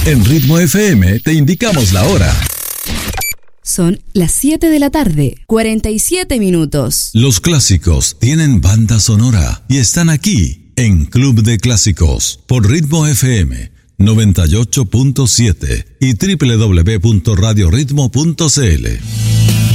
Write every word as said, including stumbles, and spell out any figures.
En Ritmo F M te indicamos la hora. Son las siete de la tarde, cuarenta y siete minutos. Los clásicos tienen banda sonora y están aquí en Club de Clásicos por Ritmo F M noventa y ocho punto siete y doble u doble u doble u punto radio ritmo punto c l.